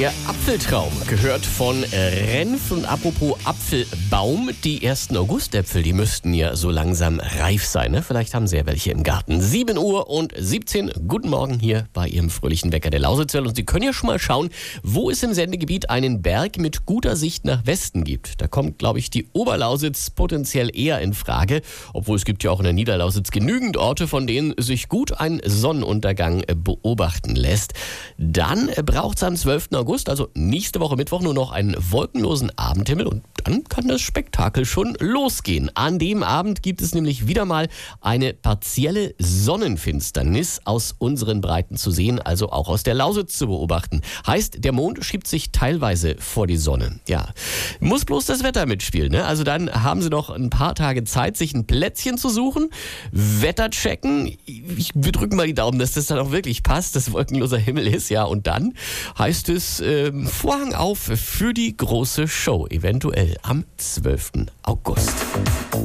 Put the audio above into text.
Der Apfeltraum gehört von Renf. Und apropos Apfelbaum, die ersten Augustäpfel, die müssten ja so langsam reif sein. Ne? Vielleicht haben Sie ja welche im Garten. 7:17 Uhr. Guten Morgen hier bei Ihrem fröhlichen Wecker der Lausitzer. Und Sie können ja schon mal schauen, wo es im Sendegebiet einen Berg mit guter Sicht nach Westen gibt. Da kommt, glaube ich, die Oberlausitz potenziell eher in Frage. Obwohl es gibt ja auch in der Niederlausitz genügend Orte, von denen sich gut ein Sonnenuntergang beobachten lässt. Dann braucht es am 12. August, also nächste Woche Mittwoch, nur noch einen wolkenlosen Abendhimmel und dann kann das Spektakel schon losgehen. An dem Abend gibt es nämlich wieder mal eine partielle Sonnenfinsternis aus unseren Breiten zu sehen, also auch aus der Lausitz zu beobachten. Heißt, der Mond schiebt sich teilweise vor die Sonne. Ja, muss bloß das Wetter mitspielen, ne? Also dann haben Sie noch ein paar Tage Zeit, sich ein Plätzchen zu suchen, Wetter checken. Wir drücken mal die Daumen, dass das dann auch wirklich passt, dass wolkenloser Himmel ist, ja. Und dann heißt es Vorhang auf für die große Show, eventuell am 12. August.